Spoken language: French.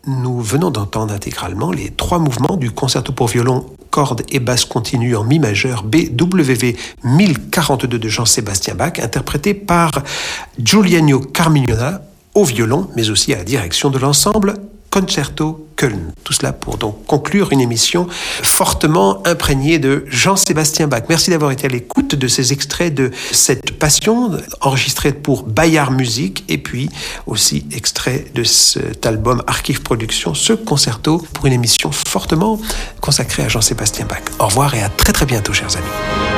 nous venons d'entendre intégralement les 3 mouvements du concerto pour violon, cordes et basse continue en mi majeur BWV 1042 de Jean-Sébastien Bach, interprété par Giuliano Carmignona au violon, mais aussi à la direction de l'ensemble Concerto Köln. Tout cela pour donc conclure une émission fortement imprégnée de Jean-Sébastien Bach. Merci d'avoir été à l'écoute de ces extraits de cette passion enregistrée pour Bayard Musique et puis aussi extrait de cet album Archive Productions, ce concerto pour une émission fortement consacrée à Jean-Sébastien Bach. Au revoir et à très très bientôt, chers amis.